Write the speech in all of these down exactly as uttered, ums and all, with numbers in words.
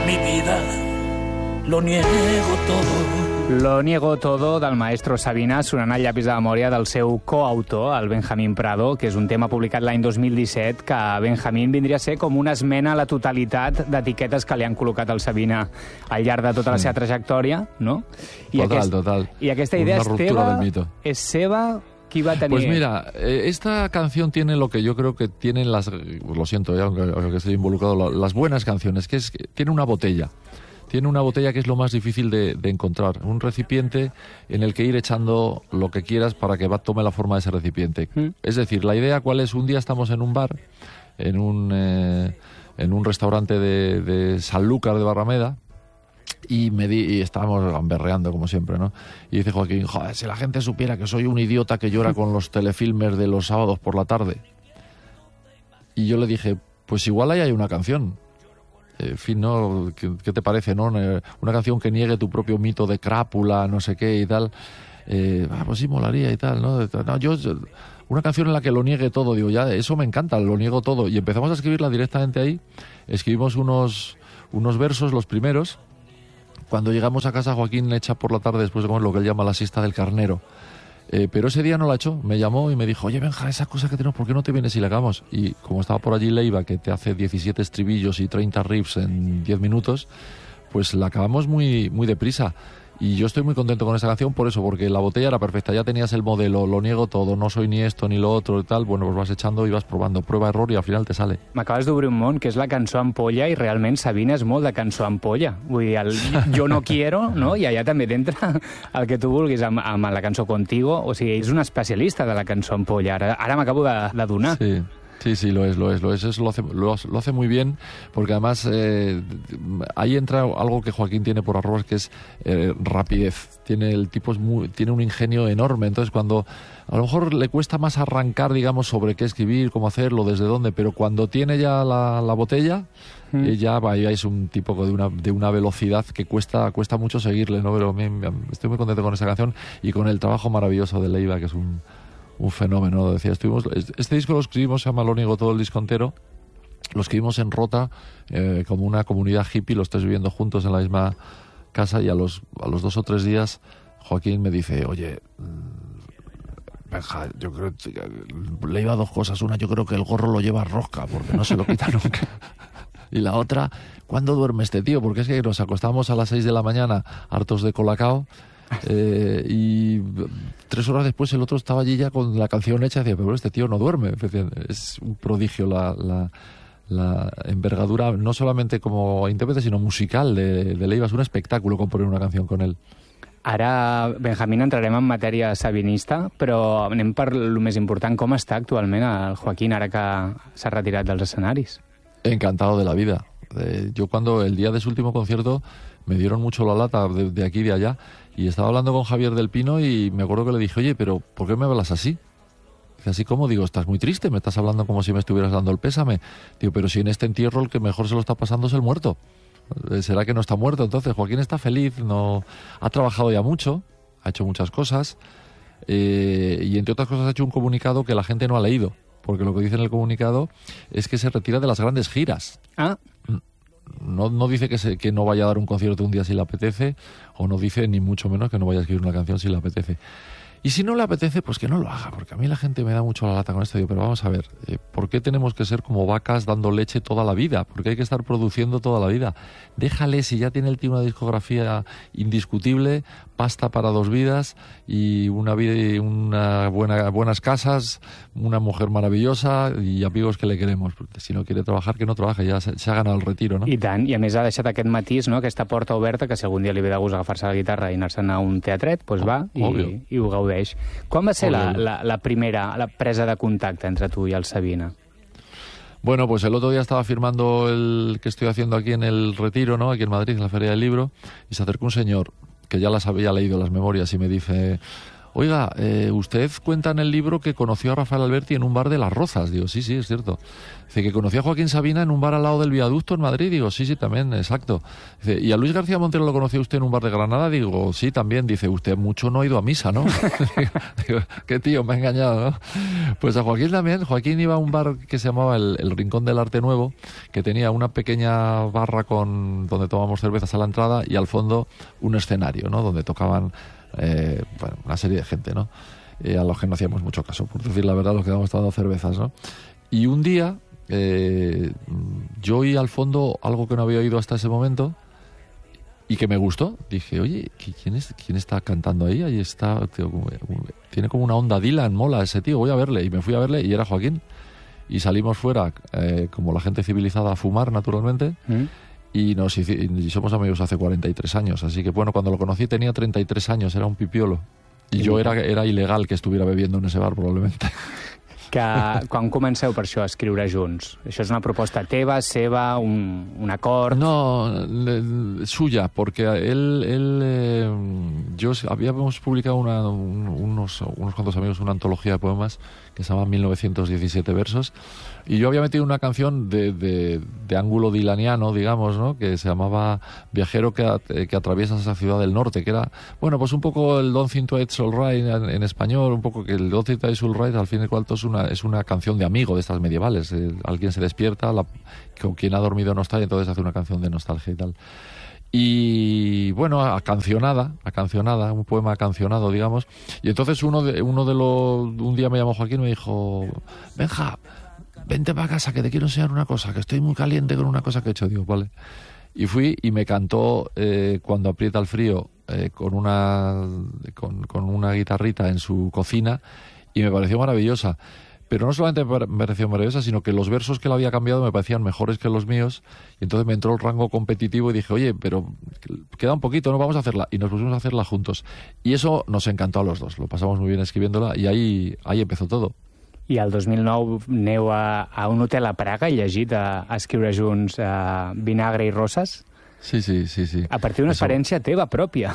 mi vida, lo niego todo. Lo niego todo, del maestro Sabina, sonant al llapis de memòria del seu coautor, el Benjamín Prado, que és un tema publicat l'any dos mil disset, que Benjamín vindria a ser com una esmena a la totalitat d'etiquetes que li han col·locat al Sabina al llarg de tota la seva trajectòria, no? I total, aquest, total. I aquesta idea una és ruptura teva, del mito. és seva, qui va tenir... Pues mira, eh, esta canción tiene lo que yo creo que tienen las... Lo siento, ya, aunque, aunque estoy involucrado, las buenas canciones, que es que tiene una botella. Tiene una botella que es lo más difícil de, de encontrar. Un recipiente en el que ir echando lo que quieras para que va, tome la forma de ese recipiente. ¿Mm? Es decir, la idea cuál es, un día estamos en un bar, en un, eh, en un restaurante de, de Sanlúcar de Barrameda, y, me di, y estábamos gamberreando como siempre, ¿no? Y dice Joaquín, joder, si la gente supiera que soy un idiota que llora con los telefilmes de los sábados por la tarde. Y yo le dije, pues igual ahí hay una canción. En fin, ¿no? ¿Qué, qué te parece, no? Una canción que niegue tu propio mito de crápula, no sé qué y tal. Eh, ah, pues sí, molaría y tal, ¿no? no yo, una canción en la que lo niegue todo, digo, ya, eso me encanta, lo niego todo. Y empezamos a escribirla directamente ahí. Escribimos unos, unos versos, los primeros. Cuando llegamos a casa, Joaquín echa por la tarde, después de comer, lo que él llama la siesta del carnero. Eh, pero ese día no la echó, me llamó y me dijo, oye, Benja, esa cosa que tenemos, ¿por qué no te vienes y la hagamos? Y como estaba por allí Leiva, que te hace diecisiete estribillos y treinta riffs en diez minutos, pues la acabamos muy, muy deprisa. Y yo estoy muy contento con esa canción por eso, porque la botella era perfecta, ya tenías el modelo, lo niego todo, no soy ni esto ni lo otro y tal, bueno, pues vas echando y vas probando, prueba, error i al final te sale. M'acabes d'obrir un món, que és la cançó ampolla, i realment Sabina és molt de cançó ampolla. Vull dir, el jo no quiero, no? I allà també t'entra el que tu vulguis amb, amb la cançó Contigo, o sigui, és un especialista de la cançó ampolla, ara, ara m'acabo de, de donar. Sí. Sí, sí, lo es, lo es, lo es, eso lo hace, lo, lo hace muy bien, porque además eh, ahí entra algo que Joaquín tiene por arroba, que es eh, rapidez. Tiene el tipo es muy, tiene un ingenio enorme, entonces cuando a lo mejor le cuesta más arrancar, digamos, sobre qué escribir, cómo hacerlo, desde dónde, pero cuando tiene ya la, la botella, mm. eh, ya, ya es un tipo de una, de una velocidad que cuesta, cuesta mucho seguirle, ¿no? Pero me, me, estoy muy contento con esa canción y con el trabajo maravilloso de Leiva, que es un un fenómeno, decía, estuvimos, este disco lo escribimos, se llama Lo niego todo, el disco entero, lo escribimos en Rota, eh, como una comunidad hippie, los tres viviendo juntos en la misma casa, y a los, a los dos o tres días Joaquín me dice, oye, Benja, yo creo que le iba a dos cosas, una, yo creo que el gorro lo lleva rosca, porque no se lo quita nunca, y la otra, ¿cuándo duerme este tío? Porque es que nos acostamos a las seis de la mañana hartos de colacao, Eh, y tres horas después el otro estaba allí ya con la canción hecha y decía, pero este tío no duerme. Es un prodigio la, la, la envergadura, no solamente como intérprete, sino musical de, de Leiva. Es un espectáculo componer una canción con él. Ara, Benjamín, entrarem en matèria sabinista, però anem per el més important. Com està actualment el Joaquín ara que s'ha retirat dels escenaris? Encantado de la vida. Eh, yo cuando el día de su último concierto me dieron mucho la lata de, de aquí y de allá, y estaba hablando con Javier del Pino y me acuerdo que le dije, oye, pero ¿por qué me hablas así? Dice, así como, digo, estás muy triste, me estás hablando como si me estuvieras dando el pésame. Digo, pero si en este entierro el que mejor se lo está pasando es el muerto. ¿Será que no está muerto? Entonces Joaquín está feliz, no ha trabajado ya mucho, ha hecho muchas cosas, eh, y entre otras cosas ha hecho un comunicado que la gente no ha leído, porque lo que dice en el comunicado es que se retira de las grandes giras. Ah. No, no dice que, se, que no vaya a dar un concierto un día si le apetece, o no dice ni mucho menos que no vaya a escribir una canción si le apetece. Y si no le apetece, pues que no lo haga, porque a mí la gente me da mucho la lata con esto. Digo, pero vamos a ver, eh, ¿por qué tenemos que ser como vacas dando leche toda la vida? ¿Por qué hay que estar produciendo toda la vida? Déjale, si ya tiene el tío una discografía indiscutible, pasta para dos vidas y una vida y una buena, buenas casas, una mujer maravillosa y amigos que le queremos. Porque si no quiere trabajar, que no trabaje, ya se, se ha ganado el retiro, no? I tant, i a més ha deixat aquest matís, no? Aquesta porta oberta, que si algun dia li ve de gust agafar-se la guitarra i anar-se'n a un teatret, doncs va i, i ho gaudeix. Quan va ser la, la, la primera la presa de contacte entre tu i el Sabina? Bueno, pues el otro día estaba firmando el que estoy haciendo aquí en el Retiro, ¿no? Aquí en Madrid, en la Feria del Libro, y se acercó un señor que ya las había leído las memorias y me dice, oiga, eh, usted cuenta en el libro que conoció a Rafael Alberti en un bar de Las Rozas. Digo, sí, sí, es cierto. Dice, que conoció a Joaquín Sabina en un bar al lado del viaducto en Madrid. Digo, sí, sí, también, exacto. Dice, ¿y a Luis García Montero lo conoció usted en un bar de Granada? Digo, sí, también. Dice, usted mucho no ha ido a misa, ¿no? Digo, qué tío, me ha engañado, ¿no? Pues a Joaquín también. Joaquín iba a un bar que se llamaba el, el Rincón del Arte Nuevo, que tenía una pequeña barra con donde tomábamos cervezas a la entrada y al fondo un escenario, ¿no? Donde tocaban eh, bueno, una serie de gente, ¿no? Eh, a los que no hacíamos mucho caso, por decir la verdad, los que estábamos tomando cervezas, ¿no? Y un día eh, yo oí al fondo algo que no había oído hasta ese momento y que me gustó. Dije, oye, ¿quién, es, quién está cantando ahí? Ahí está, tío, tiene como una onda Dylan, mola ese tío, voy a verle. Y me fui a verle y era Joaquín. Y salimos fuera, eh, como la gente civilizada, a fumar, naturalmente. ¿Mm? Y, nos, y somos amigos hace cuarenta y tres años. Así que, bueno, cuando lo conocí tenía treinta y tres años, era un pipiolo. Y yo era, era ilegal que estuviera bebiendo en ese bar, probablemente. Que quan comenceu per això a escriure junts? Això és una proposta teva, seva, un, un acord? No, suya, porque él, él eh, yo habíamos publicado una, un, unos, unos cuantos amigos una antología de poemas que se llama mil novecientos diecisiete versos, y yo había metido una canción de, de, de ángulo dilaniano, digamos, ¿no? Que se llamaba Viajero que, que atraviesa esa ciudad del norte, que era, bueno, pues un poco el Don't Think Twice All Right en, en español, un poco que el Don't Think Twice All Right al fin y al cabo es una, es una canción de amigo de estas medievales. Eh, alguien se despierta, la, con quien ha dormido no está, y entonces hace una canción de nostalgia y tal. Y bueno, acancionada, acancionada, un poema acancionado, digamos. Y entonces uno de, uno de los, un día me llamó Joaquín y me dijo, Benja, vente para casa que te quiero enseñar una cosa, que estoy muy caliente con una cosa que he hecho. Digo, vale. Y fui y me cantó eh, Cuando aprieta el frío eh, con una con, con una guitarrita en su cocina, y me pareció maravillosa. Pero no solamente me pareció maravillosa, sino que los versos que él había cambiado me parecían mejores que los míos, y entonces me entró el rango competitivo y dije, oye, pero queda un poquito, ¿no? Vamos a hacerla. Y nos pusimos a hacerla juntos. Y eso nos encantó a los dos, lo pasamos muy bien escribiéndola, y ahí, ahí empezó todo. I el dos mil nou aneu a, a un hotel a Praga i llegit a, a escriure junts a Vinagre i Roses? Sí, sí, sí, sí. A partir d'una experiència teva pròpia.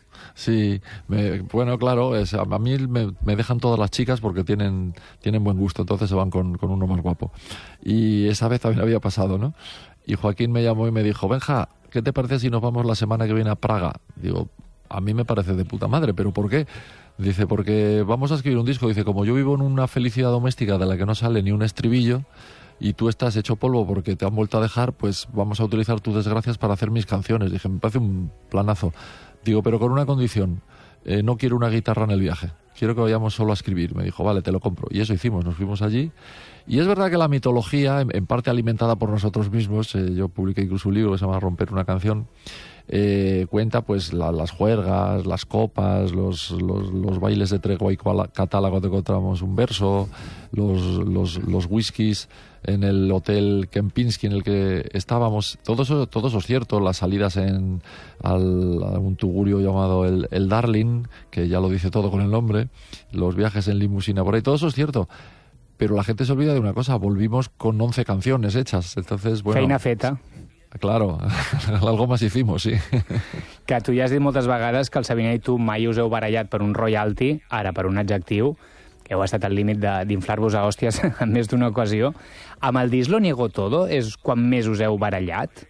Sí, me, bueno, claro, es, a mí me, me dejan todas las chicas porque tienen, tienen buen gusto, entonces se van con, con uno más guapo. Y esa vez también había pasado, ¿no? Y Joaquín me llamó y me dijo, Benja, ¿qué te parece si nos vamos la semana que viene a Praga? Digo, a mí me parece de puta madre, ¿pero por qué? Dice, porque vamos a escribir un disco. Dice, como yo vivo en una felicidad doméstica de la que no sale ni un estribillo, y tú estás hecho polvo porque te han vuelto a dejar, pues vamos a utilizar tus desgracias para hacer mis canciones. Dije, me parece un planazo. Digo, pero con una condición, eh, no quiero una guitarra en el viaje, quiero que vayamos solo a escribir. Me dijo, vale, te lo compro. Y eso hicimos, nos fuimos allí. Y es verdad que la mitología, en, en parte alimentada por nosotros mismos, eh, yo publiqué incluso un libro que se llama Romper una canción, eh, cuenta pues la, las juergas, las copas, los, los, los bailes de tregua y catálogo cuando encontramos un verso, los, los, los whiskies en el hotel Kempinski en el que estábamos, todo eso, todo eso es cierto, las salidas en al, a un tugurio llamado el, el Darling, que ya lo dice todo con el nombre, los viajes en limusina por ahí, todo eso es cierto. Pero la gente se olvida de una cosa, volvimos con once canciones hechas, entonces, bueno... Feina feta. Claro, algo más hicimos, sí. Que tu ja has dit moltes vegades que el Sabina i tu mai us heu barallat per un royalty, ara per un adjectiu, que heu estat al límit d'inflar-vos a hòsties en més d'una ocasió. Amb el disc Lo niego todo és quan més us heu barallat?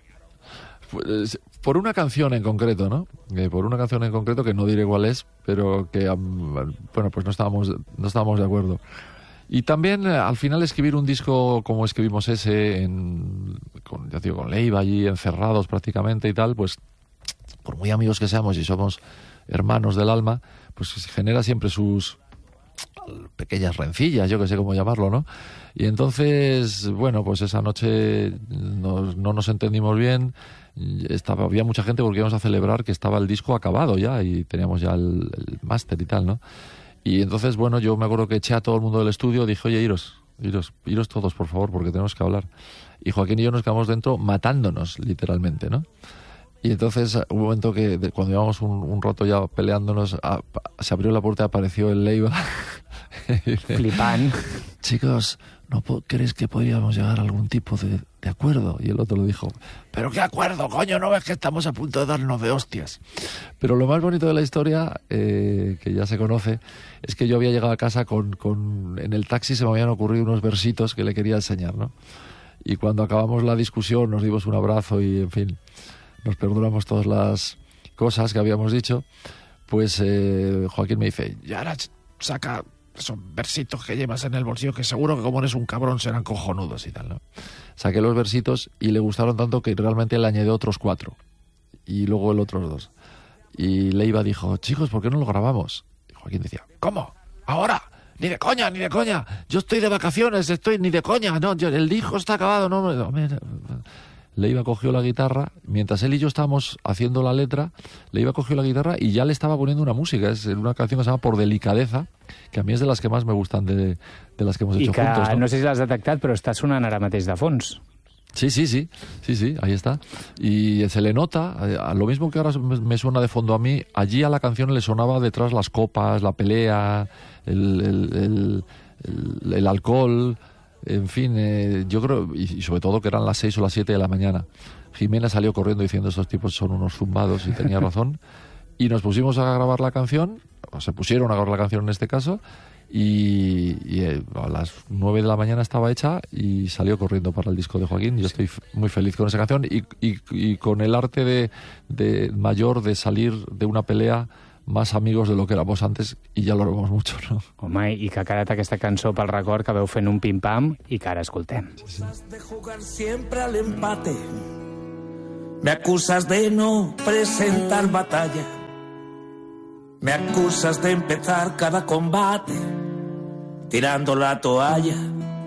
Pues, por una canción en concreto, ¿no? Eh, por una canción en concreto que no diré cuál es, pero que, um, bueno, pues no estábamos, no estábamos de acuerdo. Y también, al final, escribir un disco como escribimos ese, en, con, ya digo, con Leiva allí, encerrados prácticamente y tal, pues, por muy amigos que seamos y somos hermanos del alma, pues genera siempre sus pequeñas rencillas, yo que sé cómo llamarlo, ¿no? Y entonces, bueno, pues esa noche nos, no nos entendimos bien, estaba, había mucha gente porque íbamos a celebrar que estaba el disco acabado ya y teníamos ya el, el máster y tal, ¿no? Y entonces, bueno, yo me acuerdo que eché a todo el mundo del estudio, dije, oye, iros, iros, iros todos, por favor, porque tenemos que hablar. Y Joaquín y yo nos quedamos dentro matándonos, literalmente, ¿no? Y entonces, un momento que, de, cuando llevamos un, un rato ya peleándonos, a, se abrió la puerta y apareció el Leiva. Flipán. Chicos, ¿no crees que podríamos llegar a algún tipo de de acuerdo. Y el otro le dijo, ¿pero qué acuerdo, coño? ¿No ves que estamos a punto de darnos de hostias? Pero lo más bonito de la historia, eh, que ya se conoce, es que yo había llegado a casa con, con... En el taxi se me habían ocurrido unos versitos que le quería enseñar, ¿no? Y cuando acabamos la discusión nos dimos un abrazo y, en fin, nos perdonamos todas las cosas que habíamos dicho. Pues eh, Joaquín me dice, y ahora saca esos versitos que llevas en el bolsillo, que seguro que como eres un cabrón serán cojonudos y tal, ¿no? Saqué los versitos y le gustaron tanto que realmente le añadió otros cuatro. Y luego el otros dos. Y Leiva dijo, chicos, ¿por qué no lo grabamos? Y Joaquín decía, ¿cómo? ¿Ahora? Ni de coña, ni de coña. Yo estoy de vacaciones, estoy ni de coña. No, yo, el disco está acabado. No, no, no. Leiva cogió la guitarra, mientras él y yo estábamos haciendo la letra, Leiva cogió la guitarra y ya le estaba poniendo una música. Es una canción que se llama Por Delicadeza, que a mí es de las que más me gustan de, de las que hemos hecho I que, juntos. ¿no? no sé si l'has detectat, però està sonant ara mateix de fons. Sí, sí, sí, sí, sí, ahí está. Y se le nota, lo mismo que ahora me suena de fondo a mí, allí a la canción le sonaba detrás las copas, la pelea, el, el, el, el, el alcohol, en fin, eh, yo creo, y, y sobre todo que eran las seis o las siete de la mañana. Jimena salió corriendo diciendo, estos tipos son unos zumbados, y tenía razón. Y nos pusimos a grabar la canción, o se pusieron a grabar la canción en este caso, y, y eh, a las nueve de la mañana estaba hecha y salió corriendo para el disco de Joaquín. Yo estoy f- muy feliz con esa canción y, y, y con el arte de, de mayor de salir de una pelea más amigos de lo que éramos antes, y ya lo vemos mucho, ¿no? Home, i que ha quedat aquesta cançó pel record que veu fent un pim-pam i que ara escoltem. Me acusas de jugar siempre al empate. Me acusas de no presentar batalla. Me acusas de empezar cada combate tirando la toalla.